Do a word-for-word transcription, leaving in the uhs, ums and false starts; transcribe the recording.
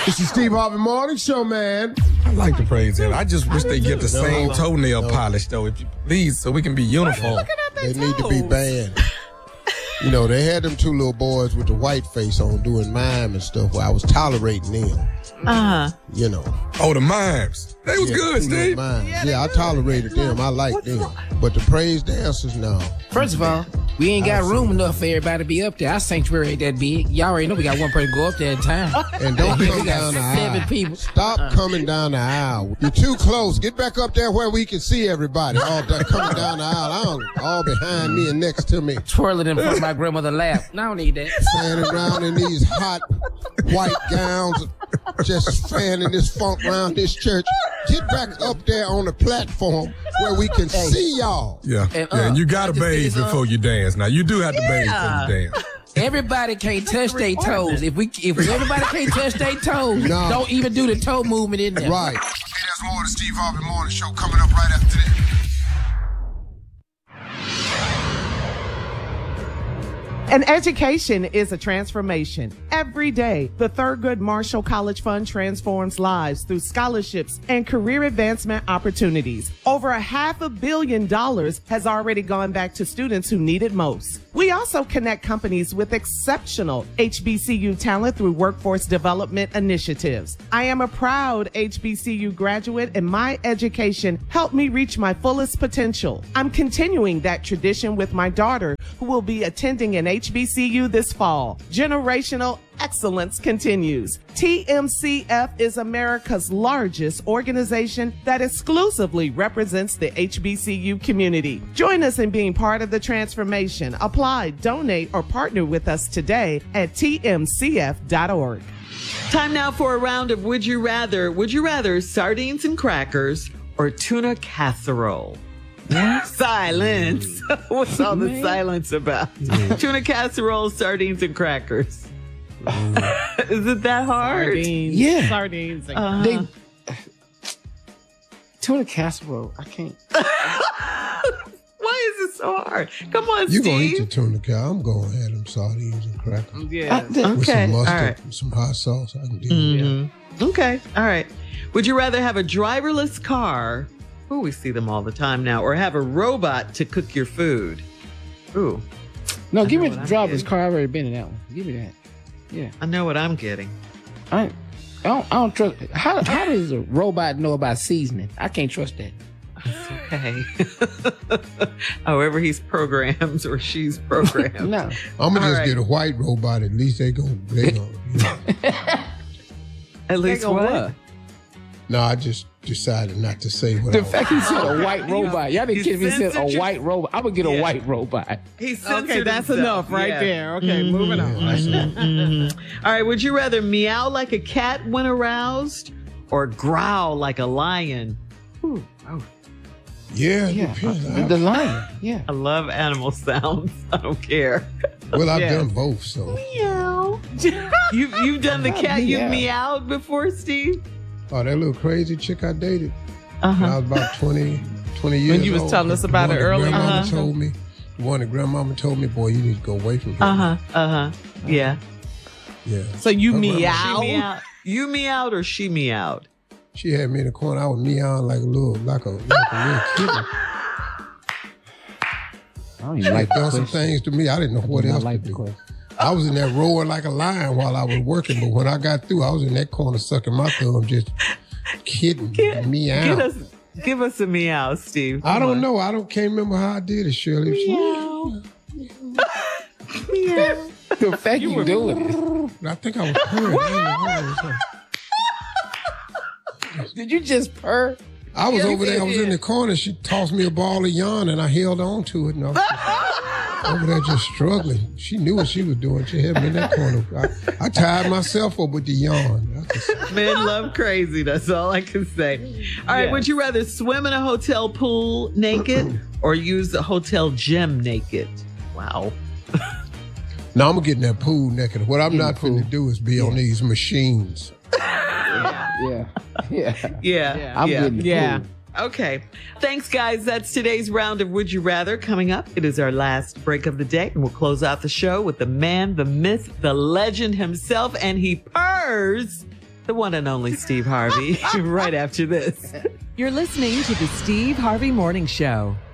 It's the Steve Harvey Morning Show, man. I like the praise that. I just wish they get the No, same no, toenail no. polish, though, if you please, so we can be uniform. They need to be banned. You know, they had them two little boys with the white face on doing mime and stuff where I was tolerating them. Uh-huh. You know. Oh, the mimes. They was Yeah, good, two little Steve. mimes. Yeah, I tolerated them. I liked them. But the praise dancers, no. First of all, we ain't got room enough for everybody to be up there. Our sanctuary ain't that big. Y'all already know we got one person go up there at a time. And don't We come got down the seven aisle. people. Stop Uh. coming down the aisle. You're too close. Get back up there where we can see everybody. All that coming down the aisle. I don't, all behind me and next to me. Twirling in front of my grandmother's lap. No, I don't need that. Standing around in these hot white gowns, just fanning this funk around this church. Get back up there on the platform where we can Hey. see y'all. Yeah, And, yeah, uh, and you got to I just bathe think, uh, before you dance. Now, you do have to bathe before you dance. Everybody can't touch their toes. If we, if everybody can't touch their toes, No. don't even do the toe movement in there. Right. Hey, there's more of the Steve Harvey Morning Show coming up right after this. An education is a transformation. Every day, the Thurgood Marshall College Fund transforms lives through scholarships and career advancement opportunities. Over a half a billion dollars has already gone back to students who need it most. We also connect companies with exceptional H B C U talent through workforce development initiatives. I am a proud H B C U graduate, and my education helped me reach my fullest potential. I'm continuing that tradition with my daughter, who will be attending an H B C U this fall. Generational excellence continues. T M C F is America's largest organization that exclusively represents the H B C U community. Join us in being part of the transformation. Apply, donate, or partner with us today at T M C F dot org. Time now for a round of Would You Rather. Would you rather sardines and crackers or tuna casserole? Silence. What's all the Man. silence about? Tuna casserole, sardines, and crackers. Is it that hard? Sardines. Yeah. Sardines. and- Uh, They, tuna casserole. I can't. Why is it so hard? Come on, You Steve. gonna eat your tuna cow? I'm gonna have them sardines and crackers yeah. I- the- with Okay, some all mustard right. and some hot sauce. I can do Mhm. Okay, all right. Would you rather have a driverless car? Ooh, we see them all the time now. Or have a robot to cook your food? Ooh, No, I give know me what the I'm driver's getting. car. I've already been in that one. Give me that. Yeah. I know what I'm getting. I, I don't. I don't trust. How how does a robot know about seasoning? I can't trust that. Okay. However he's programmed or she's programmed. No. I'm gonna All just right. get a white robot. At least they gonna they gonna. You know. At least gonna what? what? No, I just decided not to say what I The was. fact he said a white robot. Y'all didn't You kid me. He said censored a your- white robot. I'm gonna get Yeah. a white robot. He censored Okay, that's himself. enough right Yeah. there. Okay, moving on. Yeah, that's it. Mhm. All right. Would you rather meow like a cat when aroused or growl like a lion? Ooh, oh, Yeah, it Yeah. depends. uh, the lion. Yeah. I love animal sounds. I don't care. Well, I've Yeah. done both, so. Meow. You've, you've done the Not cat. You've meow. meowed before, Steve? Oh, that little crazy chick I dated Uh-huh. when I was about twenty, twenty years you was old. telling us The about one it that earlier. Grandmama Uh-huh. told me. The one that grandmama told me, boy, you need to go away from her. Uh-huh. Uh-huh. Yeah. Yeah. So you Her grandma- She meow? meowed. You meowed or she meowed? She had me in the corner. I was meowing like a little, like a, like a little kitten. I don't even She like had the done some question. things to me. I didn't know what I else like to the do. question. I was in there roaring like a lion while I was working, but when I got through, I was in that corner sucking my thumb, just kidding, Give, meow. give us, give us a meow, Steve. I Come don't on. know. I don't can't remember how I did it, Shirley. Meow. Meow. The fact you, doing it. I think I was purring. I don't know what I was saying. Did you just purr? I was Yeah, over there. I was in yeah. the corner. She tossed me a ball of yarn, and I held on to it. And I was over there just struggling. She knew what she was doing. She had me in that corner. I, I tied myself up with the yarn. I just- Men love crazy. That's all I can say. All right. Yes. Would you rather swim in a hotel pool naked or use a hotel gym naked? Wow. No, I'm gonna get in that pool naked. What I'm In the not pool. finna do is be on these machines. Yeah. Yeah. Yeah. I'm yeah. getting the Yeah. pool. Okay. Thanks, guys. That's today's round of Would You Rather. Coming up, it is our last break of the day, and we'll close out the show with the man, the myth, the legend himself, and he purrs the one and only Steve Harvey, right after this. You're listening to the Steve Harvey Morning Show.